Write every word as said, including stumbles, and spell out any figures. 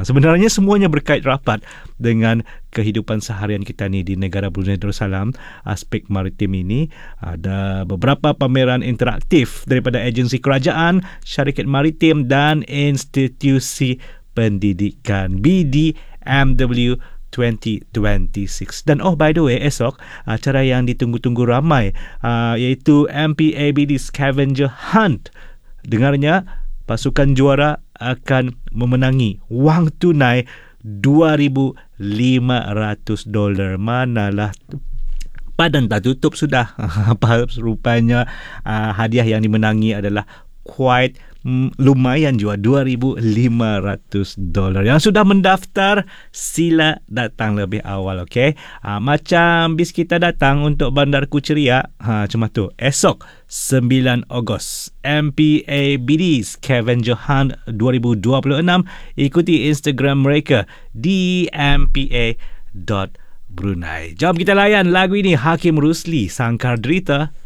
Ha, sebenarnya semuanya berkait rapat dengan kehidupan seharian kita ni di negara Brunei Darussalam. Aspek maritim ini ada beberapa pameran interaktif daripada agensi kerajaan, syarikat maritim dan institusi pendidikan B D M W dua ribu dua puluh enam. Dan oh by the way, esok acara yang ditunggu-tunggu ramai uh, iaitu M P A B D Scavenger Hunt. Dengarnya pasukan juara akan memenangi wang tunai dua ribu lima ratus dolar. Manalah padan tak tutup sudah. Apa rupanya uh, hadiah yang dimenangi adalah quite mm, lumayan juga, dua ribu lima ratus dolar. Yang sudah mendaftar sila datang lebih awal, okey. Uh, macam bis kita datang untuk Bandar Kuceria, ha cuma tu. Esok sembilan Ogos M P A B D Scavenger Hunt dua ribu dua puluh enam. Ikuti Instagram mereka di m p a dot brunei. Jom kita layan lagu ini, Hakim Rusli, Sangkar Derita.